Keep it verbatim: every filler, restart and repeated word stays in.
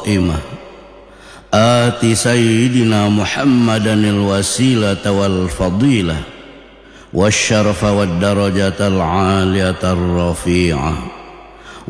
القائمة آت سيدنا محمدا الوسيلة والفضيلة والشرف والدرجة العالية الرفيعة